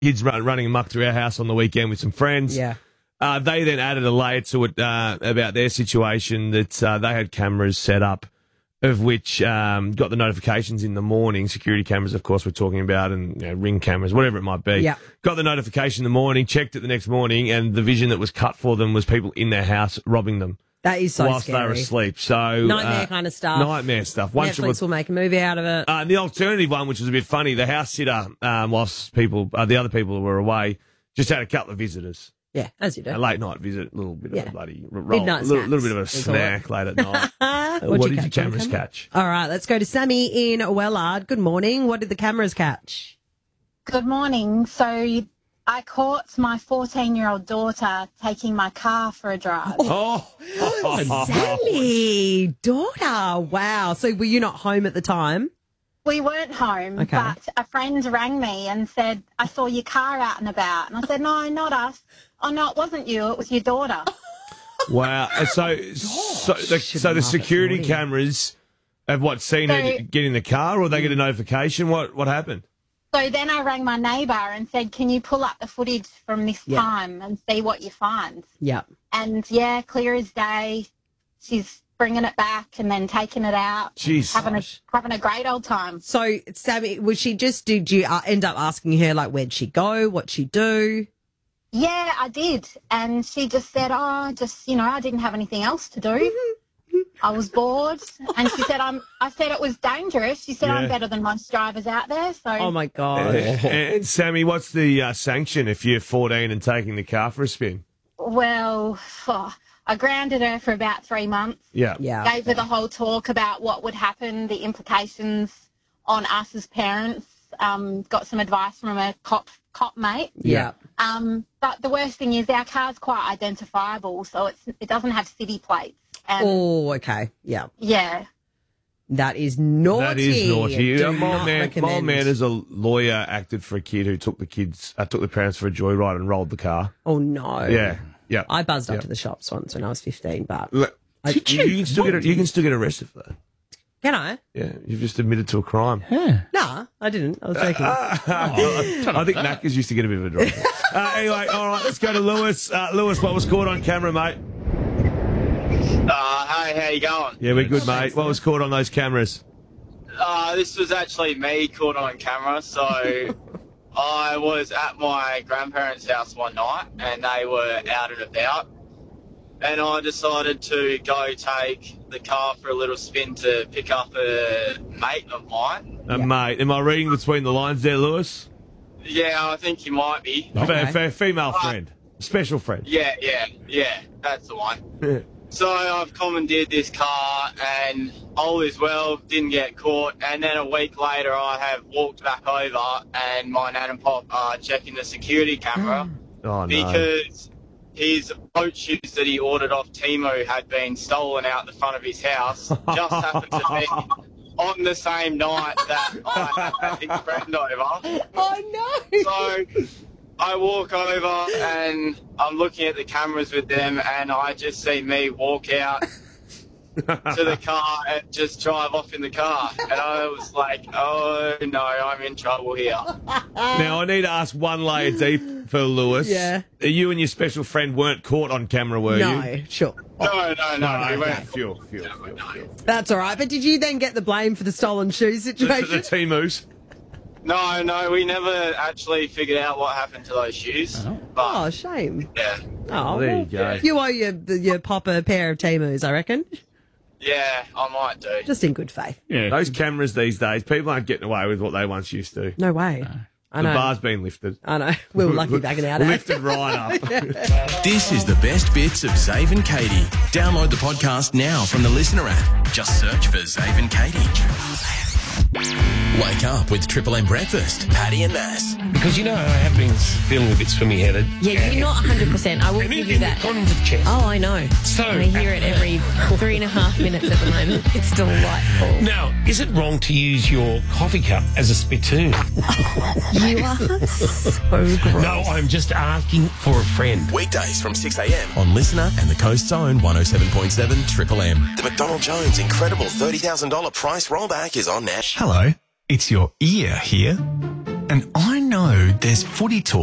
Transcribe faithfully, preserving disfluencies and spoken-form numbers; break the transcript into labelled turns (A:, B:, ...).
A: kids run, running amok through our house on the weekend with some friends.
B: Yeah.
A: Uh, they then added a layer to it uh, about their situation that uh, they had cameras set up, of which um, got the notifications in the morning. Security cameras, of course, we're talking about, and you know, Ring cameras, whatever it might be.
B: Yeah.
A: Got the notification in the morning, checked it the next morning, and the vision that was cut for them was people in their house robbing them.
B: That is so
A: whilst
B: scary.
A: they were asleep. So
B: Nightmare
A: uh,
B: kind of stuff.
A: Nightmare stuff. Once
B: Netflix
A: was,
B: will make a movie out of it.
A: uh, and the alternative one, which was a bit funny, the house sitter, um, whilst people, uh, the other people who were away, just had a couple of visitors.
B: Yeah, as you do.
A: A late night visit, a little bit
B: Yeah.
A: of a bloody roll,
B: Midnight
A: a little,
B: snacks,
A: little bit of a
B: we call
A: snack late at night. Uh,
B: What'd
A: what
B: you
A: did
B: catch
A: your
B: on
A: cameras
B: camera?
A: catch?
B: All right, let's go to Sammy in Wellard. Good morning. What did the cameras catch?
C: Good morning. So I caught my fourteen-year-old daughter taking my car for a drive.
A: Oh,
B: Sammy, daughter. Wow. So were you not home at the time?
C: We weren't home,
B: Okay.
C: but a friend rang me and said, I saw your car out and about. And I said, no, not us. Oh, no, it wasn't you. It was your daughter.
A: wow. And so, so the,
B: Shouldn't
A: so the
B: laugh at
A: security
B: naughty.
A: cameras have what, seen
C: So-
A: her get in the car, or they get a notification? What what happened?
C: So then I rang my neighbour and said, can you pull up the footage from this
B: Yeah.
C: time and see what you find?
B: Yeah.
C: And, yeah, clear as day. She's bringing it back and then taking it out.
A: Jeez.
C: Having a, having a great old time.
B: So, Sammy, was she just, did you uh, end up asking her, like, where'd she go? What'd she do?
C: Yeah, I did. And she just said, oh, just, you know, I didn't have anything else to do. I was bored. And she said, I'm, I said it was dangerous. She said,
A: Yeah.
C: I'm better than most drivers out there. So,
B: Oh, my God.
A: And, and Sammy, what's the uh, sanction if you're fourteen and taking the car for a spin?
C: well, oh, I grounded her for about three months.
A: Yeah.
B: Yeah.
C: Gave her the whole talk about what would happen, the implications on us as parents. Um, got some advice from a cop, cop mate.
B: Yeah.
C: Um, but the worst thing is our car's quite identifiable, so it's, it doesn't have city plates. And,
B: Oh, okay. Yeah.
C: yeah.
B: That is naughty.
A: That is naughty.
B: Do
A: Uh, my
B: not
A: man, my
B: recommend.
A: man, as a lawyer, acted for a kid who took the kids, uh, took the parents for a joyride and rolled the car.
B: Oh, no.
A: Yeah, yeah.
B: I buzzed up
A: Yeah.
B: to the shops once when I was fifteen, but
A: Look,
B: I-
A: you, you can still get you can still get arrested for that.
B: can I?
A: Yeah, you've just admitted to a crime.
B: Nah, I didn't. I was joking.
A: I think Knackers used to get a bit of a drop. uh, anyway, all right, let's go to Lewis. Uh, Lewis, what was caught on camera, mate?
D: Uh, hey, how you going?
A: Yeah, we're good, mate. What was caught on those cameras?
D: Uh, this was actually me caught on camera. So I was at my grandparents' house one night and they were out and about. And I decided to go take the car for a little spin to pick up a mate of mine.
A: Uh, Mate, am I reading between the lines there, Lewis?
D: Yeah, I think you might be.
A: Fa- fa- female friend. Special friend.
D: Yeah, yeah, yeah, that's the one. So I've commandeered this car and all is well, didn't get caught. And then a week later I have walked back over and my nan and pop are checking the security camera
A: Oh, no.
D: because his boat shoes that he ordered off Temu had been stolen out the front of his house. Just happened to be on the same night that I had his friend over.
B: Oh, no.
D: So I walk over and I'm looking at the cameras with them and I just see me walk out to the car and just drive off in the car. And I was like, oh no, I'm in trouble here.
A: Now, I need to ask one layer deep for Lewis.
B: Yeah.
A: You and your special friend weren't caught on camera, were you?
B: No, sure.
D: No, no, no, we
A: okay.
D: went.
A: Fuel, fuel, fuel, fuel.
B: That's all right. But did you then get the blame for the stolen shoes
A: The, the
B: situation?
A: T-moose.
D: No, no, we never actually figured out what happened to those shoes.
B: Oh,
D: But
B: shame.
D: yeah,
B: Oh,
A: there you
B: well,
A: go.
B: You owe your, your pop a pair of Temus, I reckon.
D: yeah, I might do.
B: Just in good faith.
E: Yeah.
A: Those cameras these days, people aren't getting away with what they once used to.
B: No way. I
A: The
B: know.
A: bar's been lifted.
B: I know. We were lucky back in our day.
A: Lifted right up.
F: This is the best bits of Zave and Katie. Download the podcast now from the Listener app. Just search for Zave and Katie. Wake up with Triple M Breakfast, Paddy and Nass.
E: Because, you know, I have been feeling a bit swimmy headed.
G: Yeah, you're not one hundred percent. I will give you that.
E: Gone into the chest.
G: Oh, I know.
E: So-
G: I hear it every three and a half minutes at the moment. It's delightful.
E: Now, is it wrong to use your coffee cup as a spittoon?
G: You are so gross.
E: No, I'm just asking for a friend.
F: Weekdays from six a.m. on Listener and the Coast's own one oh seven point seven Triple M. The McDonald Jones incredible thirty thousand dollars price rollback is on now.
H: Hello, it's your ear here. And I know there's footy talk